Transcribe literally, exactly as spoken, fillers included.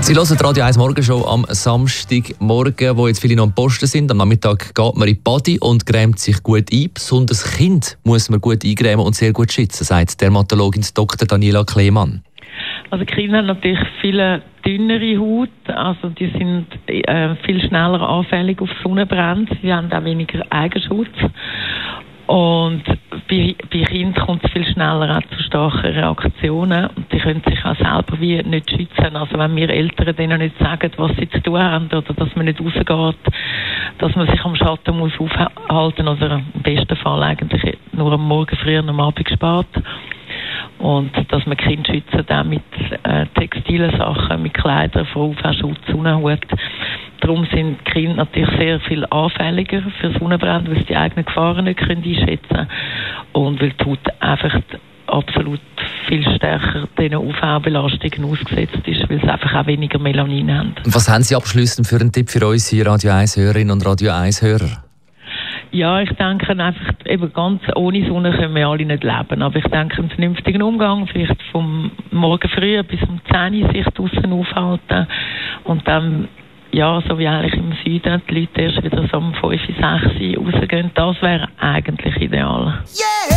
Sie hören die Radio eins Morgenshow am Samstagmorgen, wo jetzt viele noch am Posten sind. Am Nachmittag geht man in die Body und grämt sich gut ein. Besonders Kind muss man gut eingrämen und sehr gut schützen, sagt Dermatologin Doktor Daniela Kleemann. Also Kinder haben natürlich viel dünnere Haut, also die sind äh, viel schneller anfällig auf Sonnenbrände, sie haben auch weniger Eigenschutz. Und bei, bei Kindern kommt es viel schneller auch zu starken Reaktionen und die können sich auch selber wie nicht schützen. Also wenn wir Eltern denen nicht sagen, was sie zu tun haben oder dass man nicht rausgeht, dass man sich am Schatten muss aufhalten muss, oder im besten Fall eigentlich nur am Morgen früh und am Abend spät. Und dass man Kinder schützen auch mit äh, textilen Sachen, mit Kleidern, vor U V-Schutz, Sonnenhut. Darum sind die Kinder natürlich sehr viel anfälliger für Sonnenbrände, weil sie die eigenen Gefahren nicht können einschätzen können und weil die Haut einfach absolut viel stärker diesen U V-Belastungen ausgesetzt ist, weil sie einfach auch weniger Melanin haben. Was haben Sie abschliessend für einen Tipp für unsere Radio eins-Hörerinnen und Radio eins-Hörer? Ja, ich denke einfach, eben ganz ohne Sonne können wir alle nicht leben. Aber ich denke, einen vernünftigen Umgang, vielleicht vom Morgen früh bis um zehn Uhr sich draussen aufhalten und dann, ja, so wie eigentlich im Süden, die Leute erst wieder so um fünf, sechs Uhr rausgehen, das wäre eigentlich ideal. Yeah!